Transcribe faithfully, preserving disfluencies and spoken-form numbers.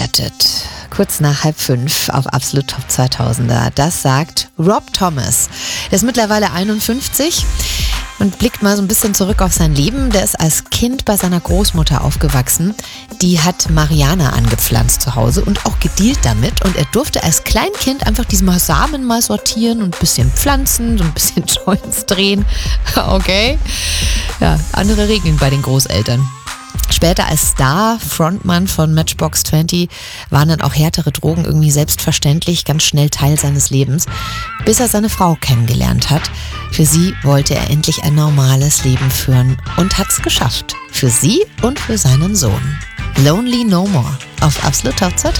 gerettet. Kurz nach halb fünf auf Absolut Top zweitausender. Das sagt Rob Thomas. Der ist mittlerweile einundfünfzig und blickt mal so ein bisschen zurück auf sein Leben. Der ist als Kind bei seiner Großmutter aufgewachsen. Die hat Marihuana angepflanzt zu Hause und auch gedealt damit. Und er durfte als Kleinkind einfach diese Samen mal sortieren und ein bisschen pflanzen, so ein bisschen Joints drehen. Okay. Ja, andere Regeln bei den Großeltern. Später als Star, Frontmann von Matchbox zwanzig, waren dann auch härtere Drogen irgendwie selbstverständlich ganz schnell Teil seines Lebens, bis er seine Frau kennengelernt hat. Für sie wollte er endlich ein normales Leben führen und hat's geschafft. Für sie und für seinen Sohn. Lonely No More auf Absolut Top zweitausend.